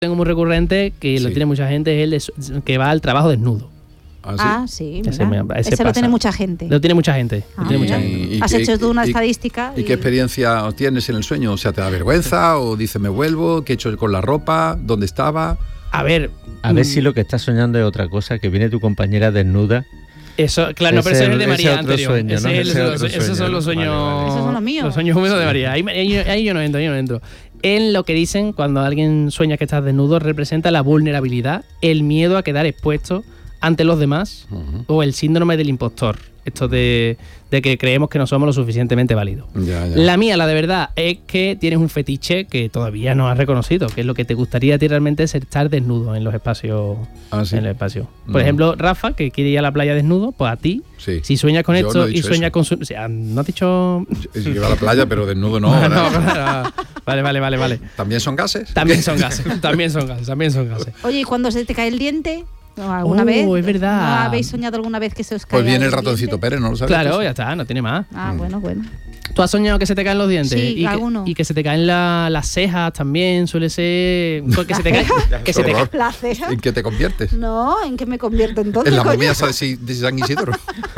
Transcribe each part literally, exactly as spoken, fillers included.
tengo muy recurrente, que Sí. lo tiene mucha gente, es el de su- que va al trabajo desnudo. ¿Ah, sí? Ah, sí, Ese mira. me- ese Ese lo pasa. tiene mucha gente. Lo tiene mucha gente. Ah, lo tiene mucha mira. gente. Y- y Has qué- hecho tú una y- estadística. ¿Y qué experiencia tienes en el sueño? O sea, ¿te da vergüenza o dices me vuelvo? ¿Qué he hecho con la ropa? ¿Dónde estaba? A ver. A ver mm, si lo que estás soñando es otra cosa, que viene tu compañera desnuda. Eso, claro, no, pero Ese ese es el de ese María otro anterior. sueño, Ese ¿no? es el- Ese los- otro esos sueño, son los ¿no? sueños. Vale, vale. Esos son los míos. Los sueños húmedos de María. Ahí, ahí- ahí yo no entro, ahí yo no entro. En lo que dicen cuando alguien sueña que estás desnudo, representa la vulnerabilidad, el miedo a quedar expuesto ante los demás Ujú. o el síndrome del impostor. Esto de, de que creemos que no somos lo suficientemente válidos. Ya, ya. La mía, la de verdad, es que tienes un fetiche que todavía no has reconocido, que es lo que te gustaría a ti realmente es estar desnudo en los espacios. Ah, sí. En el espacio. Por Mm. ejemplo, Rafa, que quiere ir a la playa desnudo, pues a ti, Sí. si sueñas con Yo esto no he y dicho sueñas eso. con su. O sea, ¿no has dicho? Es que va a la playa, pero desnudo no. No, ¿verdad? claro. Vale, vale, vale, vale. ¿También son gases? También son gases, también son gases, también son gases. Oye, ¿y cuando se te cae el diente? ¿Alguna Oh, vez? es verdad. ¿No habéis soñado alguna vez que se os cae Pues viene el algún ratoncito diente? Pérez, ¿no lo sabes? Claro, tú? ya está, no tiene más. Ah, Mm. bueno, bueno. ¿Tú has soñado que se te caen los dientes? Sí, y, que, alguno. y que se te caen la- las cejas también, suele ser. Que se te cae. Que se te cae. Horror. ¿La ceja? ¿En qué te conviertes? No, ¿en qué me convierto entonces? En la coño? momia de Si- de San Isidoro.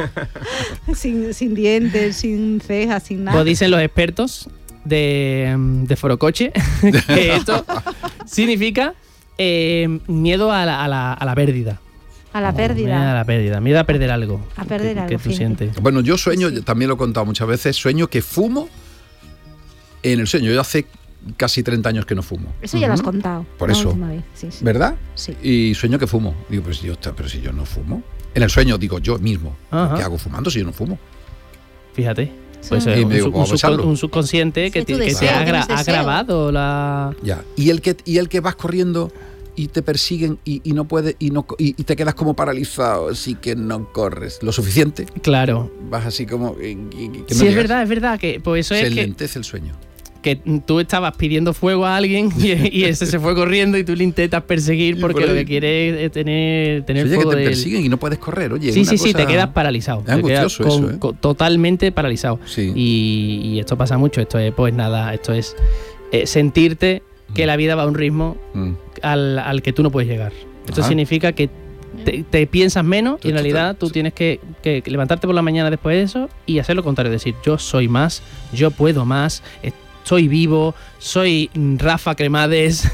sin, sin dientes, sin cejas, sin nada. Pues dicen los expertos de, de Forocoche que esto significa eh, miedo a la, a la, a la pérdida. A la Miedo a pérdida. la pérdida, miedo a perder algo. A perder que, algo, que tú fíjate. sientes. Bueno, yo sueño, Sí. también lo he contado muchas veces, sueño que fumo en el sueño. Yo hace casi treinta años que no fumo. Eso ya lo has Ujú. contado. Por la eso. última vez. Sí, sí. ¿Verdad? Sí. Y sueño que fumo. Digo, pues yo, pero si yo no fumo. En el sueño digo yo mismo. Ajá. ¿Qué hago fumando si yo no fumo? Fíjate. Pues Sí. eh, Y un, me digo, sub- un vamos a subcon- echarlo. un subconsciente que, Sí, te, tu que te deseo, ha, gra- tienes ha deseo. grabado la. Ya. Y el que, y el que vas corriendo y te persiguen y, y no puedes y no y, y te quedas como paralizado, así que no corres lo suficiente. Claro. Vas así como y- y- que no Sí, es llegas. verdad, es verdad. Que, pues eso Se es que, lentece el sueño. que tú estabas pidiendo fuego a alguien y, y ese se fue corriendo y tú le intentas perseguir Y porque por lo ahí. que quieres es tener, tener Oye, que fuego te de él. persiguen y no puedes correr, oye. Sí, una sí, sí, cosa- te quedas paralizado. Es te quedas angustioso con- eso, ¿eh? con- totalmente paralizado. Sí. Y, y esto pasa mucho. Esto es, pues nada, esto es eh, sentirte que Mm. la vida va a un ritmo Mm. al, al que tú no puedes llegar. Esto Ajá. significa que te, te piensas menos y en Esto te- realidad tú tienes que, que levantarte por la mañana después de eso y hacer lo contrario. Decir, yo soy más, yo puedo más, estoy vivo, soy Rafa Cremades,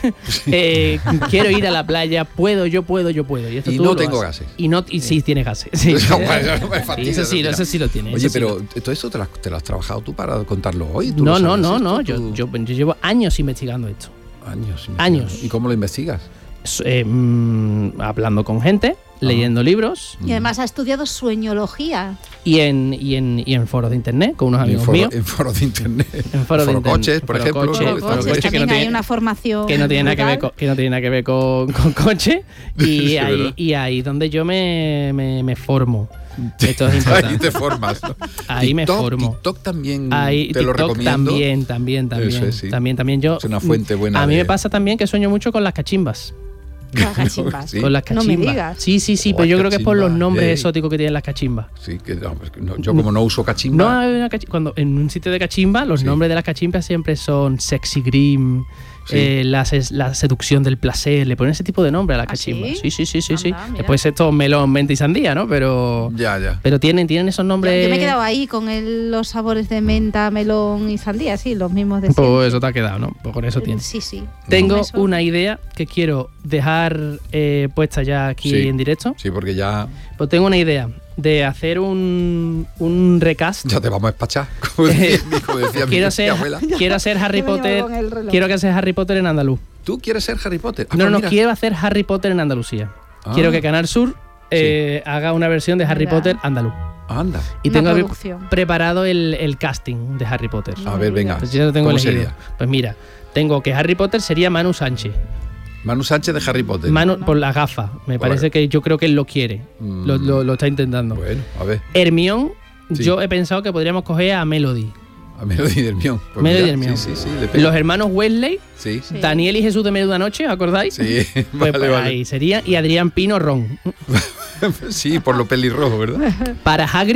eh, quiero ir a la playa, puedo, yo puedo, yo puedo. Y, esto Y tú no lo tengo haces. gases. Y, no, y sí tienes gases. Sí. No, bueno, no me Sí, fastidies, eso sí, mira. eso sí lo tiene. Oye, eso sí pero lo- todo esto te lo, has, te lo has trabajado tú para contarlo hoy. ¿Tú No, lo no, sabes no, esto? no. ¿Tú- Yo, yo, yo llevo años investigando esto. Años. investigando. Años. ¿Y cómo lo investigas? S- eh, mm, hablando con gente, leyendo libros Y además ha estudiado sueñología. y en, y, en, y en foros de internet con unos En, amigos foro- míos. en foros de internet. En foros de Foro internet. coches, por Foro ejemplo. coche, ¿no? foro Está coche, bien. que También no hay tiene- una formación. Que no tiene nada que ver con, brutal. que no tiene nada que ver con, con coche y Es ahí, verdad. y ahí donde yo me, me, me formo. Esto es Ahí importante. te formas. ¿no? Ahí me TikTok, formo. TikTok también Ahí, te lo TikTok recomiendo. también, también, también, Eso es, sí. también, también yo. Es una fuente buena A mí de- me pasa también que sueño mucho con las cachimbas. Las cachimbas. Sí. Con las No cachimbas. me digas. Sí, sí, sí, Oh, pero yo creo que es por los cachimba, nombres ey. exóticos que tienen las cachimbas. Sí, que no, pues que no, yo como no uso cachimba. No hay una cachi- cuando en un sitio de cachimba, los Sí. nombres de las cachimbas siempre son sexy grim, Sí. eh, la, ses- la seducción del placer, le ponen ese tipo de nombre a las ¿Ah, cachimbas. sí? Sí, sí, sí, sí, sí. Anda, mira. Después esto melón, menta y sandía, ¿no? Pero Ya, ya. pero tienen tienen esos Yo, nombres. yo me he quedado ahí con el- los sabores de menta, melón y sandía, sí, los mismos de siempre. Pues eso te ha quedado, ¿no? Pues con eso tienes. Sí, sí. Tengo Con eso- una idea que quiero dejar eh, puesta ya aquí Sí. en directo. Sí, porque ya, Pues tengo una idea de hacer un, un recast. ya te vamos a despachar. Como decía, como decía mi, quiero mi hacer, abuela. quiero hacer Harry Yo me llevo Potter. con el reloj. Quiero que sea Harry Potter en andaluz. ¿Tú quieres ser Harry Potter? Ah, No, pues no, mira. quiero hacer Harry Potter en Andalucía. Ah. Quiero que Canal Sur eh, haga una versión de Harry Mira. Potter andaluz. Anda. Y Una tengo pre- producción. preparado el, el casting de Harry Potter. A ver, venga. Pues yo lo tengo ¿Cómo elegido. sería? Pues mira, tengo que Harry Potter sería Manu Sánchez. Manu Sánchez de Harry Potter. Manu por las gafas. Me Bueno. parece que yo creo que él lo quiere. Mm. Lo, lo- lo está intentando. Bueno, a ver. Hermione, Sí. yo he pensado que podríamos coger a Melody. A Melody del Mion. Pues Melody mira, del Mion. Sí, sí, sí. le pega. Los hermanos Wesley, Sí, Sí. Daniel y Jesús de Menuda Noche, ¿acordáis? sí. Pues, vale, pues vale. ahí sería. Y Adrián Pino Ron. Sí, por lo pelirrojo, ¿verdad? Para Hagrid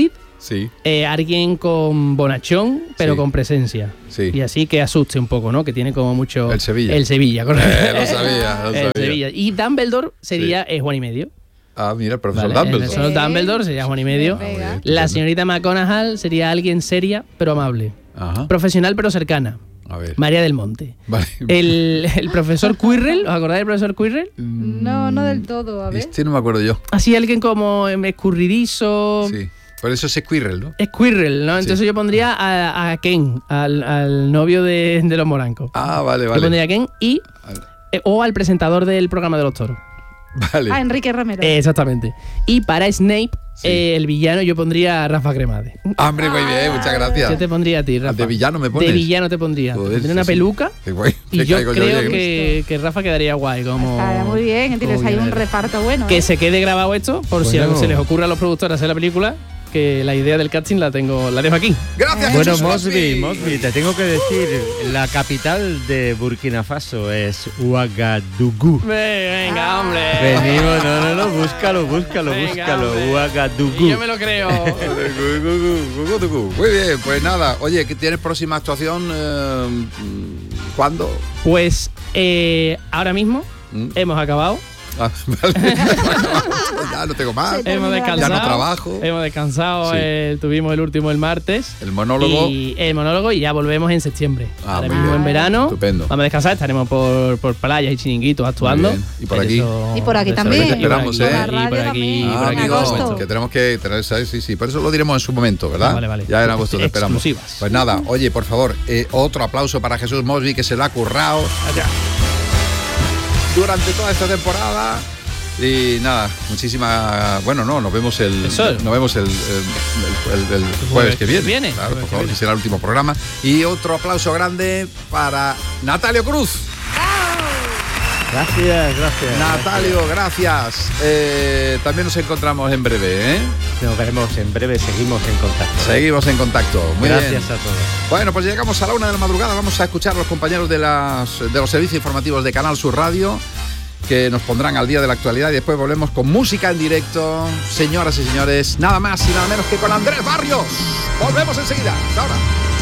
Sí. Eh, alguien con bonachón, pero Sí. con presencia. Sí. Y así que asuste un poco, ¿no? Que tiene como mucho... El Sevilla. El Sevilla, correcto. Eh, lo sabía, lo El sabía. Sevilla. Y Dumbledore sería eh, Juan y medio. Ah, mira, el profesor Vale, Dumbledore. El profesor Ok. Dumbledore sería Juan y medio. Venga. La señorita McGonagall sería alguien seria, pero amable. Ajá. Profesional, pero cercana. A ver. María del Monte. Vale. El, el profesor Quirrell, ¿os acordáis del profesor Quirrell? No, no del todo, a ver. Este no me acuerdo yo. Así alguien como em, escurridizo. Sí. Pero eso es Squirrel, ¿no? Squirrell, ¿no? Entonces Sí. yo pondría a, a Ken, al, al novio de, de los morancos. Ah, vale, Yo vale. pondría a Ken y... Vale. eh, o al presentador del programa de los toros. Vale. Ah, Enrique Romero. Eh, exactamente. Y para Snape, Sí. eh, el villano, yo pondría a Rafa Cremade. Ah, hombre, muy bien, muchas gracias. Yo te pondría a ti, Rafa. ¿De villano me pones? De villano te pondría. Joder, Tendría una sí, sí. peluca Qué guay. y Te yo caigo creo bien. que, que Rafa quedaría guay. Como, Está muy bien, tienes como ahí un guionero. reparto bueno. Que ¿eh? se quede grabado esto, por si Bueno. se les ocurre a los productores hacer la película, que la idea del casting la tengo, la dejo aquí. Gracias, Bueno, Jesús Mosby, Mosby, te tengo que decir, la capital de Burkina Faso es Ouagadougou. Venga, hombre. Venimos, no, no, no, búscalo, búscalo, Venga, búscalo, hombre. Ouagadougou. Y yo me lo creo. Muy bien, pues nada. Oye, ¿qué tienes próxima actuación? Eh, ¿Cuándo? Pues eh, ahora mismo ¿Mm? hemos acabado. Ah, vale. Ya no tengo más. Sí. Hemos termina. descansado. Ya no trabajo. Hemos descansado. Sí. eh, tuvimos el último el martes. El monólogo. Y el monólogo y ya volvemos en septiembre. Ah, Ahora muy mismo bien. en verano. Estupendo. Vamos a descansar, estaremos por, por playas y chiringuitos actuando. Muy bien. Y por Pero aquí. eso- Y por aquí eso- también. y por aquí, Esperamos, ¿eh? Y por Radio aquí, también. y por Ah, aquí. en amigo, agosto. que tenemos que tener, ¿sabes? Sí, sí, por eso lo diremos en su momento, ¿verdad? Ah, vale, vale. Ya en agosto te esperamos. Exclusivas. Pues nada, oye, por favor, eh, otro aplauso para Jesús Mosby, que se lo ha currado durante toda esta temporada. Y nada, muchísimas. Bueno, no, nos vemos el. Eso. Nos vemos el, el, el- el- el jueves que viene. viene, Claro, jueves por que favor, viene. que será el último programa. Y otro aplauso grande para Natalio Cruz. Gracias, gracias. Natalio, gracias. Eh, también nos encontramos en breve, ¿eh? Nos veremos en breve, seguimos en contacto. Seguimos en contacto. Muy Gracias bien. a todos. Bueno, pues llegamos a la una de la madrugada. Vamos a escuchar a los compañeros de, las, de los servicios informativos de Canal Sur Radio, que nos pondrán al día de la actualidad, y después volvemos con música en directo. Señoras y señores, nada más y nada menos que con Andrés Barrios. Volvemos enseguida. Hasta ahora.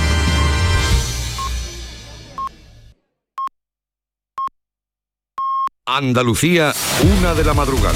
Andalucía, una de la madrugada.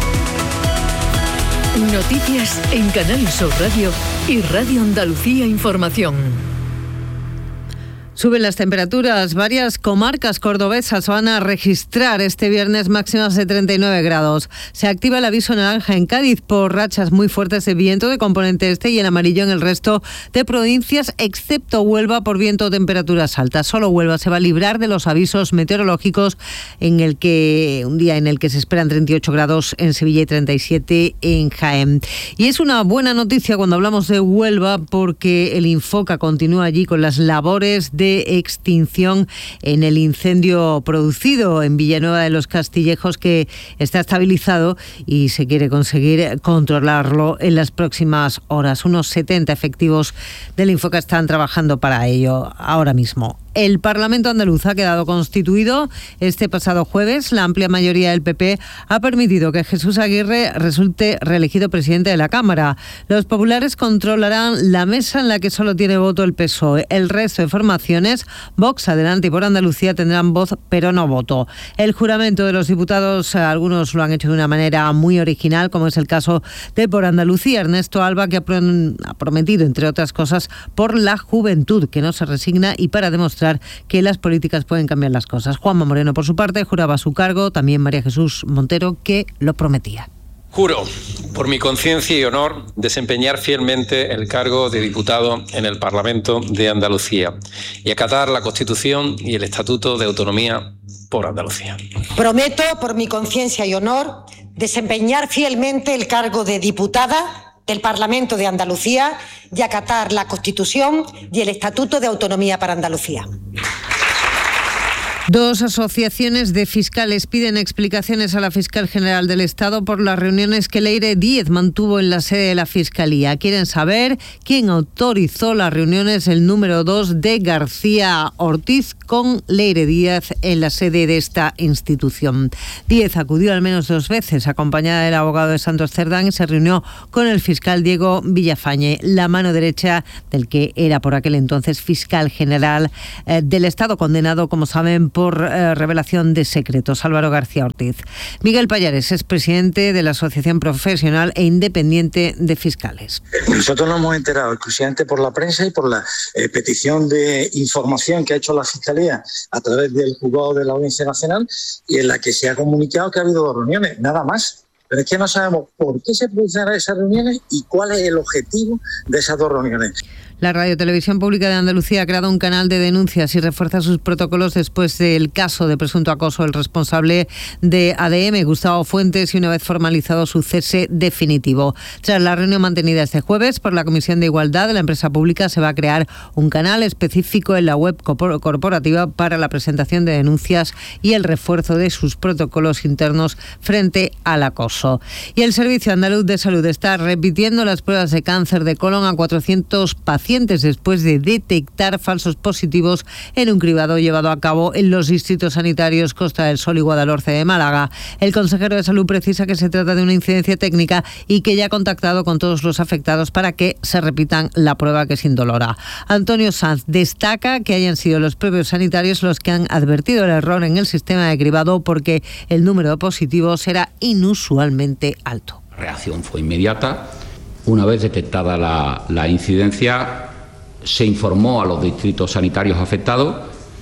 Noticias en Canal Sur Radio y Radio Andalucía Información. Suben las temperaturas. Varias comarcas cordobesas van a registrar este viernes máximas de treinta y nueve grados. Se activa el aviso naranja en Cádiz por rachas muy fuertes de viento de componente este y el amarillo en el resto de provincias, excepto Huelva por viento o temperaturas altas. Solo Huelva se va a librar de los avisos meteorológicos, en el que un día en el que se esperan treinta y ocho grados en Sevilla y treinta y siete en Jaén. Y es una buena noticia cuando hablamos de Huelva, porque el Infoca continúa allí con las labores de de extinción en el incendio producido en Villanueva de los Castillejos, que está estabilizado y se quiere conseguir controlarlo en las próximas horas. Unos setenta efectivos del Infoca están trabajando para ello ahora mismo. El Parlamento andaluz ha quedado constituido este pasado jueves. La amplia mayoría del P P ha permitido que Jesús Aguirre resulte reelegido presidente de la Cámara. Los populares controlarán la mesa, en la que solo tiene voto el P S O E. El resto de formaciones, Vox, Adelante y Por Andalucía, tendrán voz pero no voto. El juramento de los diputados, algunos lo han hecho de una manera muy original, como es el caso de Por Andalucía, Ernesto Alba, que ha prometido, entre otras cosas, por la juventud, que no se resigna y para demostrar que las políticas pueden cambiar las cosas. Juanma Moreno, por su parte, juraba su cargo, también María Jesús Montero, que lo prometía. Juro, por mi conciencia y honor, desempeñar fielmente el cargo de diputado en el Parlamento de Andalucía y acatar la Constitución y el Estatuto de Autonomía por Andalucía. Prometo, por mi conciencia y honor, desempeñar fielmente el cargo de diputada del Parlamento de Andalucía y acatar la Constitución y el Estatuto de Autonomía para Andalucía. Dos asociaciones de fiscales piden explicaciones a la fiscal general del Estado por las reuniones que Leire Díez mantuvo en la sede de la Fiscalía. Quieren saber quién autorizó las reuniones el número dos de García Ortiz con Leire Díez en la sede de esta institución. Díez acudió al menos dos veces acompañada del abogado de Santos Cerdán y se reunió con el fiscal Diego Villafañe, la mano derecha del que era por aquel entonces fiscal general eh, del Estado, condenado, como saben, por eh, revelación de secretos. Álvaro García Ortiz. Miguel Pallares es presidente de la Asociación Profesional e Independiente de Fiscales. Nosotros nos hemos enterado exclusivamente por la prensa y por la eh, petición de información que ha hecho la Fiscalía a través del juzgado de la Audiencia Nacional, y en la que se ha comunicado que ha habido dos reuniones, nada más. Pero es que no sabemos por qué se producen esas reuniones y cuál es el objetivo de esas dos reuniones. La Radio Televisión Pública de Andalucía ha creado un canal de denuncias y refuerza sus protocolos después del caso de presunto acoso del responsable de A D M, Gustavo Fuentes, y una vez formalizado su cese definitivo. Tras la reunión mantenida este jueves por la Comisión de Igualdad de la empresa pública, se va a crear un canal específico en la web corporativa para la presentación de denuncias y el refuerzo de sus protocolos internos frente al acoso. Y el Servicio Andaluz de Salud está repitiendo las pruebas de cáncer de colon a cuatrocientos pacientes después de detectar falsos positivos en un cribado llevado a cabo en los distritos sanitarios Costa del Sol y Guadalhorce de Málaga. El consejero de Salud precisa que se trata de una incidencia técnica y que ya ha contactado con todos los afectados para que se repitan la prueba, que es indolora. Antonio Sanz destaca que hayan sido los propios sanitarios los que han advertido el error en el sistema de cribado porque el número de positivos era inusualmente alto. La reacción fue inmediata. Una vez detectada la, la incidencia, se informó a los distritos sanitarios afectados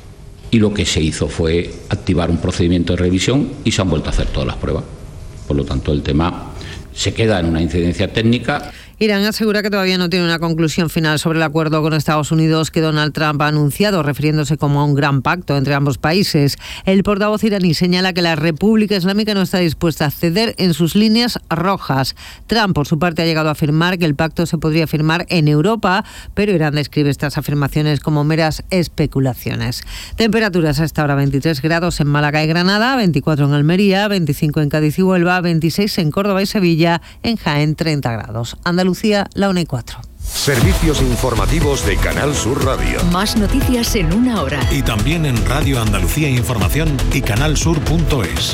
y lo que se hizo fue activar un procedimiento de revisión y se han vuelto a hacer todas las pruebas. Por lo tanto, el tema se queda en una incidencia técnica. Irán asegura que todavía no tiene una conclusión final sobre el acuerdo con Estados Unidos que Donald Trump ha anunciado, refiriéndose como a un gran pacto entre ambos países. El portavoz iraní señala que la República Islámica no está dispuesta a ceder en sus líneas rojas. Trump, por su parte, ha llegado a afirmar que el pacto se podría firmar en Europa, pero Irán describe estas afirmaciones como meras especulaciones. Temperaturas a esta hora: veintitrés grados en Málaga y Granada, veinticuatro en Almería, veinticinco en Cádiz y Huelva, veintiséis en Córdoba y Sevilla, en Jaén treinta grados. Andalucía, la una y cuatro. Servicios informativos de Canal Sur Radio. Más noticias en una hora. Y también en Radio Andalucía Información y canalsur punto es.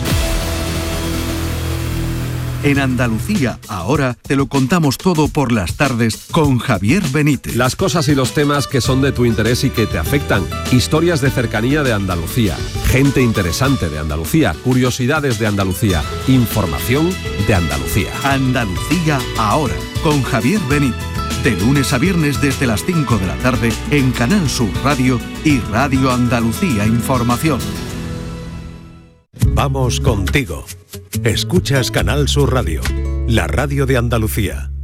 En Andalucía, ahora, te lo contamos todo por las tardes con Javier Benítez. Las cosas y los temas que son de tu interés y que te afectan. Historias de cercanía de Andalucía. Gente interesante de Andalucía. Curiosidades de Andalucía. Información de Andalucía. Andalucía, ahora, con Javier Benítez. De lunes a viernes desde las cinco de la tarde en Canal Sur Radio y Radio Andalucía Información. Vamos contigo. Escuchas Canal Sur Radio, la radio de Andalucía.